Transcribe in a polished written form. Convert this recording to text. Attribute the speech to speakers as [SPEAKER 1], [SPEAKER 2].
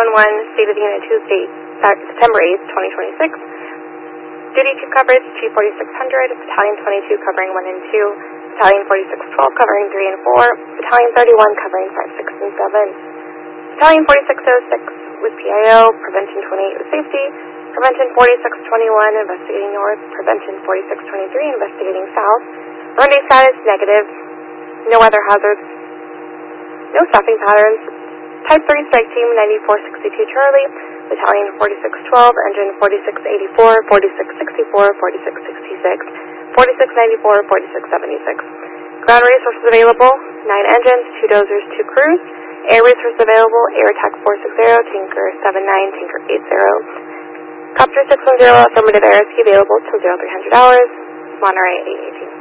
[SPEAKER 1] 911, State of the Union Tuesday, September 8th, 2026. Duty to coverage G4600, Battalion 22 covering 1 and 2, Battalion 4612 covering 3 and 4, Battalion 31 covering 5, 6, and 7. Battalion 4606 with PIO, Prevention 28 with safety, Prevention 4621 investigating north, Prevention 4623 investigating south. Monday status negative, no weather hazards, no stopping patterns. Type 3 strike team 9462 Charlie, Battalion 4612, Engine 4684, 4664, 4666, 4694, 4676. Ground resources available, 9 engines, 2 dozers, 2 crews. Air resources available, Air Attack 460, Tinker 79, Tinker 80. Copter 610, affirmative air rescue available till 0300 hours. Monterey 818.